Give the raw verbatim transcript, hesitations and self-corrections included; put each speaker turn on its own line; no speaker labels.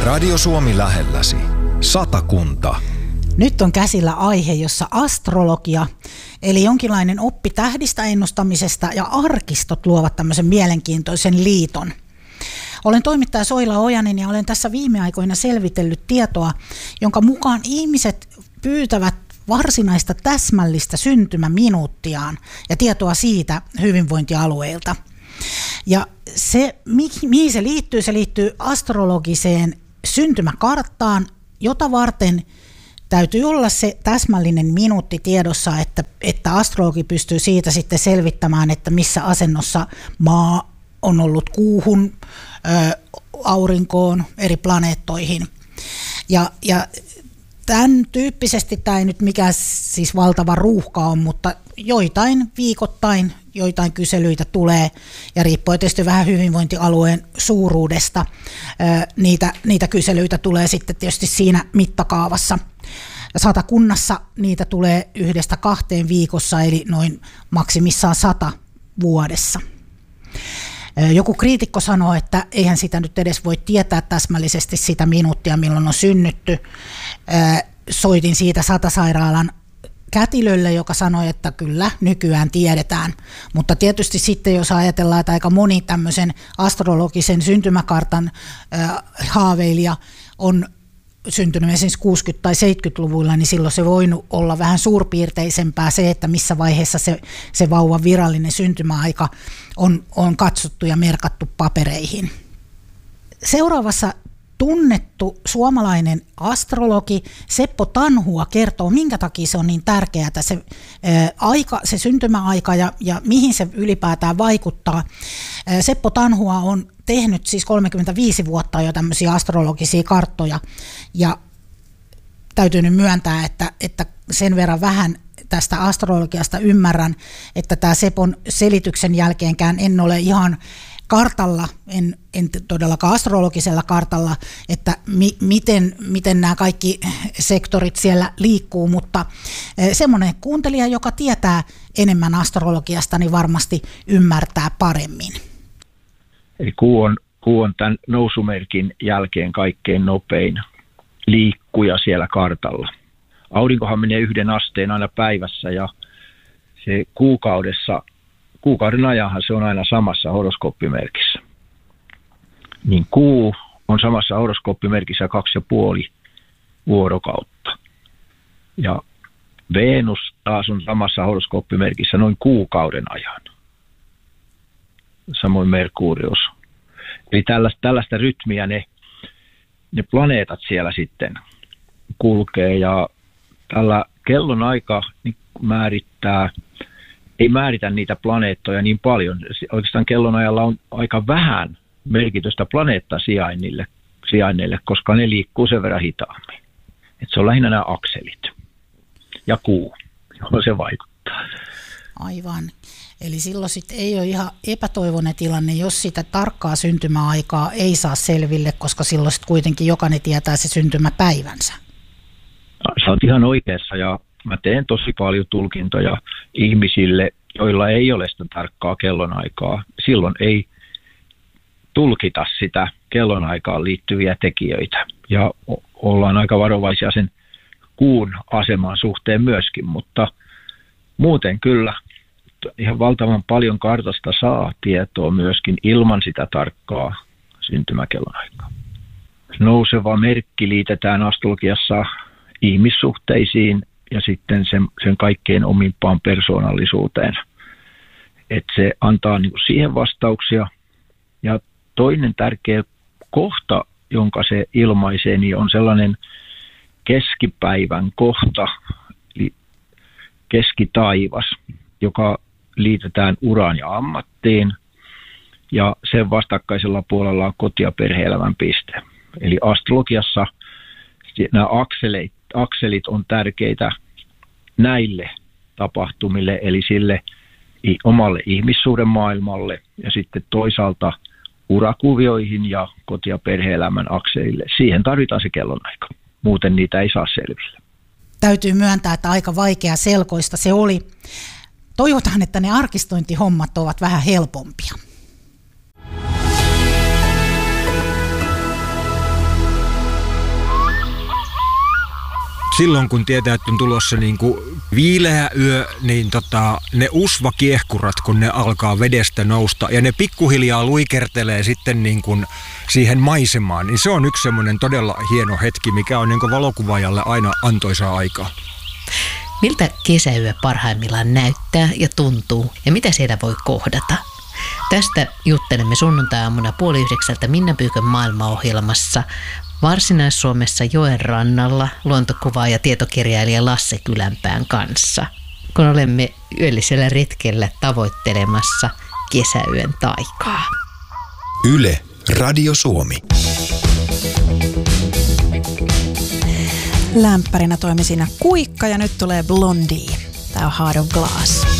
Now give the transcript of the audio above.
Radio Suomi lähelläsi. Satakunta.
Nyt on käsillä aihe, jossa astrologia, eli jonkinlainen oppi tähdistä ennustamisesta ja arkistot luovat tämmöisen mielenkiintoisen liiton. Olen toimittaja Soila Ojanen ja olen tässä viime aikoina selvitellyt tietoa, jonka mukaan ihmiset pyytävät varsinaista täsmällistä syntymäminuuttiaan ja tietoa siitä hyvinvointialueilta. Ja se, mihin se liittyy, se liittyy astrologiseen syntymäkarttaan, jota varten täytyy olla se täsmällinen minuutti tiedossa, että, että astrologi pystyy siitä sitten selvittämään, että missä asennossa maa on ollut kuuhun, ä, aurinkoon, eri planeettoihin. Ja, ja tämän tyyppisesti tämä ei nyt mikään siis valtava ruuhka on, mutta joitain viikoittain joitain kyselyitä tulee, ja riippuen tietysti vähän hyvinvointialueen suuruudesta, niitä, niitä kyselyitä tulee sitten tietysti siinä mittakaavassa. Satakunnassa niitä tulee yhdestä kahteen viikossa, eli noin maksimissaan sata vuodessa. Joku kriitikko sanoo, että eihän sitä nyt edes voi tietää täsmällisesti sitä minuuttia, milloin on synnytty. Soitin siitä Satasairaalan kätilölle, joka sanoi, että kyllä, nykyään tiedetään. Mutta tietysti sitten, jos ajatellaan, että aika moni tämmöisen astrologisen syntymäkartan äh, haaveilija on syntynyt esimerkiksi kuusikymmentä- tai seitsemänkymmentäluvuilla, niin silloin se voi olla vähän suurpiirteisempää se, että missä vaiheessa se, se vauvan virallinen syntymäaika on, on katsottu ja merkattu papereihin. Seuraavassa tunnettu suomalainen astrologi Seppo Tanhua kertoo, minkä takia se on niin tärkeää, se, ää, aika, se syntymäaika ja, ja mihin se ylipäätään vaikuttaa. Ää, Seppo Tanhua on tehnyt siis kolmekymmentäviisi vuotta jo tämmöisiä astrologisia karttoja, ja täytyy nyt myöntää, että, että sen verran vähän tästä astrologiasta ymmärrän, että tämä Sepon selityksen jälkeenkään en ole ihan kartalla, en, en todellakaan astrologisella kartalla, että mi, miten, miten nämä kaikki sektorit siellä liikkuu, mutta semmoinen kuuntelija, joka tietää enemmän astrologiasta, niin varmasti ymmärtää paremmin.
Eli kuu on, kuu on tämän nousumerkin jälkeen kaikkein nopein liikkuja siellä kartalla. Aurinkohan menee yhden asteen aina päivässä, ja se kuukaudessa Kuukauden ajanhan se on aina samassa horoskooppimerkissä. Niin kuu on samassa horoskooppimerkissä kaksi ja puoli vuorokautta. Ja Venus taas on samassa horoskooppimerkissä noin kuukauden ajan. Samoin Merkurius. Eli tällaista, tällaista rytmiä ne, ne planeetat siellä sitten kulkee. Ja tällä kellonaika määrittää ei määritä niitä planeettoja niin paljon. Oikeastaan kellonajalla on aika vähän merkitystä planeettasijainnille, sijainneille, koska ne liikkuu sen verran hitaammin. Et se on lähinnä nämä akselit ja kuu, johon se vaikuttaa.
Aivan. Eli silloin sitten ei ole ihan epätoivoinen tilanne, jos sitä tarkkaa syntymäaikaa ei saa selville, koska silloin sitten kuitenkin jokainen tietää se syntymäpäivänsä.
Sä oot ihan oikeassa, ja mä teen tosi paljon tulkintoja ihmisille, joilla ei ole sitä tarkkaa kellonaikaa. Silloin ei tulkita sitä kellonaikaan liittyviä tekijöitä. Ja ollaan aika varovaisia sen kuun aseman suhteen myöskin, mutta muuten kyllä ihan valtavan paljon kartasta saa tietoa myöskin ilman sitä tarkkaa syntymäkellonaikaa. Nouseva merkki liitetään astrologiassa ihmissuhteisiin ja sitten sen, sen kaikkein omimpaan persoonallisuuteen. Että se antaa niin kuin siihen vastauksia. Ja toinen tärkeä kohta, jonka se ilmaisee, niin on sellainen keskipäivän kohta, eli keskitaivas, joka liitetään uraan ja ammattiin. Ja sen vastakkaisella puolella on koti- ja perhe-elämän piste. Eli astrologiassa nämä akselit, akselit on tärkeitä näille tapahtumille, eli sille omalle ihmissuuden maailmalle ja sitten toisaalta urakuvioihin ja koti- ja perhe-elämän akselille. Siihen tarvitaan se kellonaika. Muuten niitä ei saa selville.
Täytyy myöntää, että aika vaikea selkoista se oli. Toivotaan, että ne arkistointihommat ovat vähän helpompia.
silloin kun tietää, että on tulossa niin kuin viileä yö, niin tota, ne usvakiehkurat, kun ne alkaa vedestä nousta ja ne pikkuhiljaa luikertelee sitten niin kuin siihen maisemaan, niin se on yksi semmoinen todella hieno hetki, mikä on niin kuin valokuvaajalle aina antoisaa aikaa.
Miltä kesäyö parhaimmillaan näyttää ja tuntuu ja mitä siellä voi kohdata? Tästä juttelemme sunnuntai-aamuna puoli yhdeksältä Minna Pyykön maailmaohjelmassa Varsinais-Suomessa joen rannalla luontokuvaaja ja tietokirjailija Lasse Kylänpään kanssa, kun olemme yöllisellä retkellä tavoittelemassa kesäyön taikaa.
Yle, Radio Suomi.
Lämpärinä toimi siinä Kuikka ja nyt tulee Blondie. Tää on Heart of Glass.